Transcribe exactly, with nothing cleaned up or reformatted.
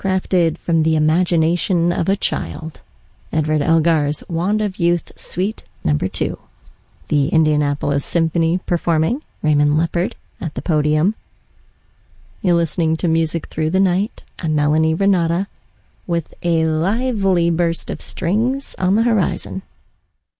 crafted from the imagination of a child. Edward Elgar's Wand of Youth Suite Number two. The Indianapolis Symphony performing Raymond Leppard at the podium. You're listening to Music Through the Night. I'm Melanie Renata with a lively burst of strings on the horizon.